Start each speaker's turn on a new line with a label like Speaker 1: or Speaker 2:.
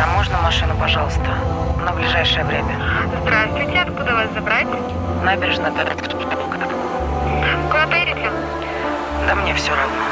Speaker 1: можно машину, пожалуйста? На ближайшее время.
Speaker 2: Здравствуйте, откуда вас забрать?
Speaker 1: Набережная Торецк.
Speaker 2: Куда поедете?
Speaker 1: Да мне все равно.